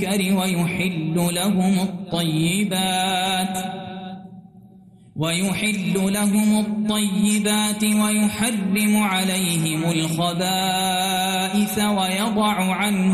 المنكر ويحل لهم الطيبات ويحرم عليهم الخبائث ويضع عنهم